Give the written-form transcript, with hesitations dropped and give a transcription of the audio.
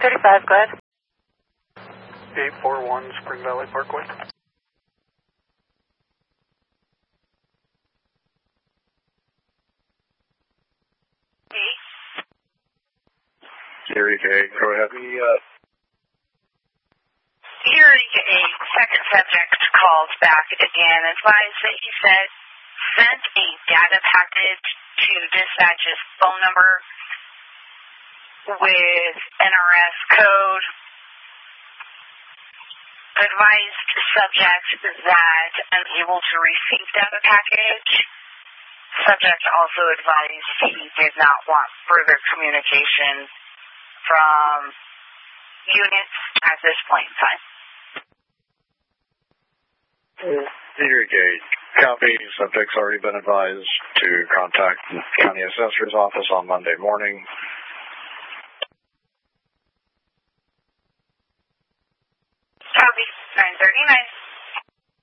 35, go ahead. 841 Spring Valley Parkway. Sierra 8, go ahead. Sierra 8, second subject called back again, advised that he said sent a data package to dispatch's phone number with NRS code. Advised subject that unable to receive data package. Subject also advised he did not want further communication from units at this point in time. Sierra 8, copy. Subject's already been advised to contact the county assessor's office on Monday morning.